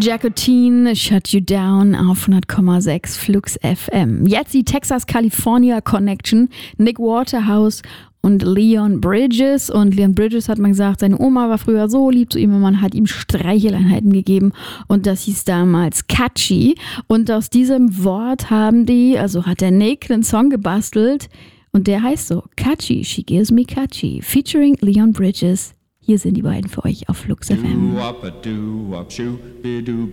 Jacotine, Shut You Down auf 100,6 Flux FM. Jetzt die Texas-California Connection, Nick Waterhouse und Leon Bridges. Und Leon Bridges hat mal gesagt, seine Oma war früher so lieb zu ihm und man hat ihm Streicheleinheiten gegeben. Und das hieß damals Catchy. Und aus diesem Wort hat der Nick einen Song gebastelt. Und der heißt so, Catchy, She Gives Me Catchy, featuring Leon Bridges. Hier sind die beiden für euch auf Flux FM.